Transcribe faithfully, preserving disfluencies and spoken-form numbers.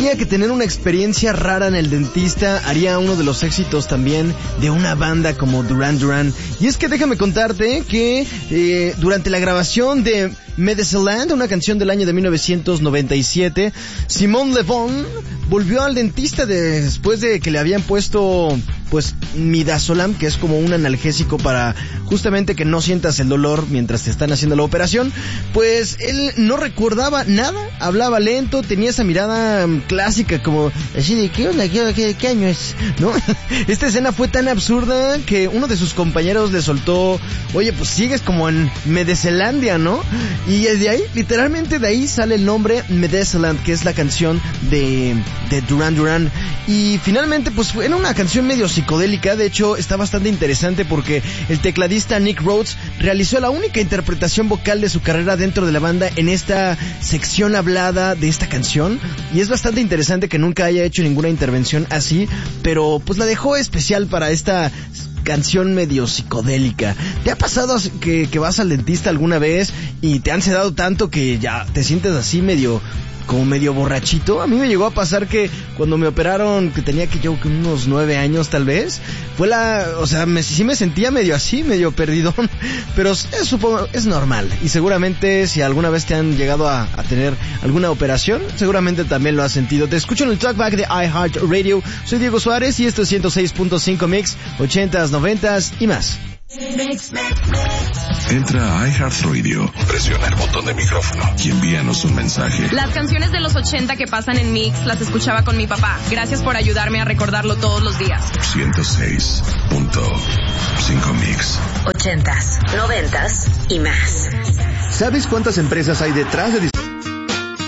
sabía que tener una experiencia rara en el dentista haría uno de los éxitos también de una banda como Duran Duran. Y es que déjame contarte que eh, durante la grabación de Medicineland, una canción del año de mil novecientos noventa y siete, Simon Le Bon volvió al dentista después de que le habían puesto pues midazolam, que es como un analgésico para justamente que no sientas el dolor mientras te están haciendo la operación. Pues él no recordaba nada, hablaba lento, tenía esa mirada clásica como así de ¿qué onda? ¿Qué, qué, qué año es? ¿No? Esta escena fue tan absurda que uno de sus compañeros le soltó, oye, pues sigues como en Medecelandia, ¿no? Y de ahí, literalmente de ahí sale el nombre Medicineland, que es la canción de, de Duran Duran. Y finalmente pues era una canción medio psicodélica. De hecho está bastante interesante porque el tecladista Nick Rhodes realizó la única interpretación vocal de su carrera dentro de la banda en esta sección hablada de esta canción, y es bastante interesante que nunca haya hecho ninguna intervención así, pero pues la dejó especial para esta canción medio psicodélica. ¿Te ha pasado que, que vas al dentista alguna vez y te han sedado tanto que ya te sientes así medio como medio borrachito? A mí me llegó a pasar que cuando me operaron, que tenía que yo unos nueve años tal vez, fue la, o sea, me, sí me sentía medio así, medio perdidón, pero es, supongo, es normal, y seguramente si alguna vez te han llegado a, a tener alguna operación, seguramente también lo has sentido. Te escucho en el Talkback de iHeartRadio. Soy Diego Suárez y esto es ciento seis punto cinco Mix, ochentas, noventas y más. Mix, mix, mix. Entra a iHeartRadio, presiona el botón de micrófono y envíanos un mensaje. Las canciones de los ochenta que pasan en Mix las escuchaba con mi papá. Gracias por ayudarme a recordarlo todos los días. ciento seis punto cinco Mix. Ochentas, noventas y más. ¿Sabes cuántas empresas hay detrás de